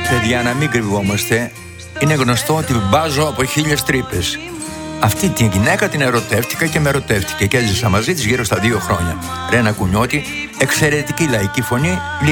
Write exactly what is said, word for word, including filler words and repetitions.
παιδιά, να μην κρυβόμαστε. Είναι γνωστό ότι μπάζω από χίλιες τρύπες. Αυτή την γυναίκα την ερωτεύτηκα και με ερωτεύτηκε και έζησα μαζί της γύρω στα δύο χρόνια. Ρένα Κουνιώτη, εξαιρετική λαϊκή φωνή.